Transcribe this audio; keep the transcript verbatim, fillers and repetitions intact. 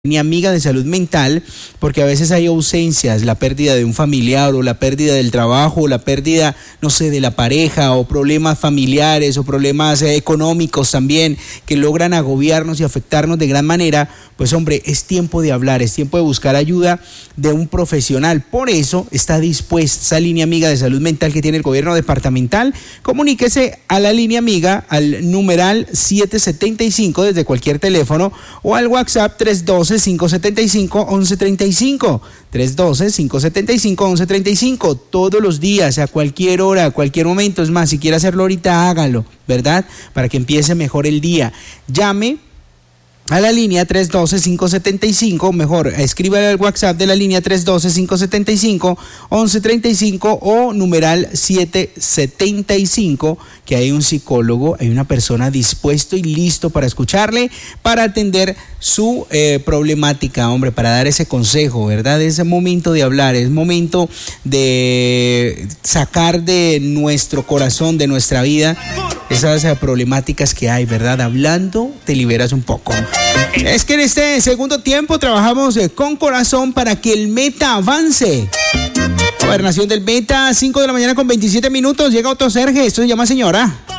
Ni amiga de salud mental, porque a veces hay ausencias, la pérdida de un familiar o la pérdida del trabajo o la pérdida, no sé, de la pareja o problemas familiares o problemas eh, económicos también que logran agobiarnos y afectarnos de gran manera. Pues hombre, es tiempo de hablar, es tiempo de buscar ayuda de un profesional. Por eso está dispuesta esa línea amiga de salud mental que tiene el gobierno departamental. Comuníquese a la línea amiga al numeral siete setenta y cinco desde cualquier teléfono o al WhatsApp tres uno dos, cinco siete cinco, once treinta y cinco. tres uno dos, cinco siete cinco, once treinta y cinco. Todos los días, a cualquier hora, a cualquier momento. Es más, si quiere hacerlo ahorita, hágalo, ¿verdad? Para que empiece mejor el día. Llame a la línea tres uno dos, cinco siete cinco, mejor, escríbale al WhatsApp de la línea tres uno dos, cinco siete cinco, once treinta y cinco o numeral siete setenta y cinco, que hay un psicólogo, hay una persona dispuesto y listo para escucharle, para atender su eh, problemática, hombre, para dar ese consejo, ¿verdad? Es momento de hablar, es momento de sacar de nuestro corazón, de nuestra vida, esas eh, problemáticas que hay, ¿verdad? Hablando te liberas un poco. Es que en este segundo tiempo trabajamos eh, con corazón para que el Meta avance. Gobernación del Meta, cinco de la mañana con veintisiete minutos. Llega Otto Serge, esto se llama Señora.